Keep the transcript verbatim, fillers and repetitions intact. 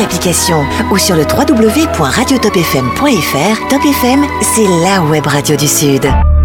l'application ou sur le w w w point radio top f m point f r. Top F M, c'est la web radio du Sud.